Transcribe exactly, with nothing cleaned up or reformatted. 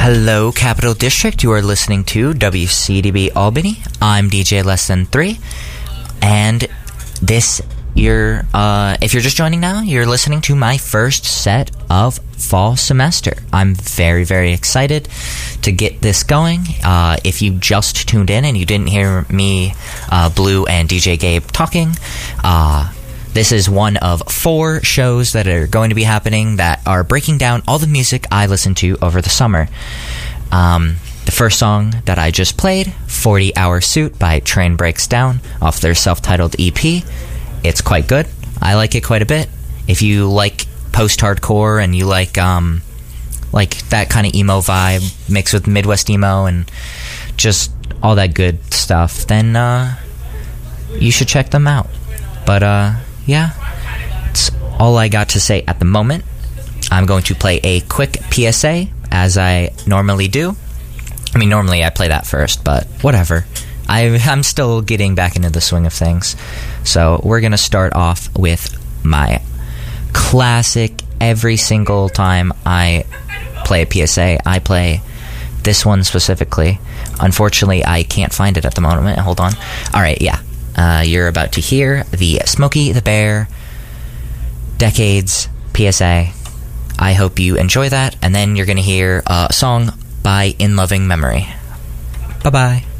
Hello, Capital District. You are listening to W C D B Albany. I'm D J Less Than Three, and this you're uh, if you're just joining now, you're listening to my first set of fall semester. I'm very, very excited to get this going. Uh, if you just tuned in and you didn't hear me, uh, Blue, and D J Gabe talking, uh, this is one of four shows that are going to be happening that are breaking down all the music I listened to over the summer. Um, the first song that I just played, forty hour Suit by Train Breaks Down, off their self-titled E P. It's quite good. I like it quite a bit. If you like post-hardcore and you like um, like that kind of emo vibe mixed with Midwest emo and just all that good stuff, then uh, you should check them out. But uh, yeah, that's all I got to say at the moment. I'm going to play a quick P S A, as I normally do. I mean, normally I play that first, but whatever. I, I'm still getting back into the swing of things. So we're going to start off with my classic. Every single time I play a P S A, I play this one specifically. Unfortunately, I can't find it at the moment. Hold on. All right, yeah. Uh, you're about to hear the Smokey the Bear Decades P S A. I hope you enjoy that. And then you're going to hear a song by In Loving Memory. Bye-bye.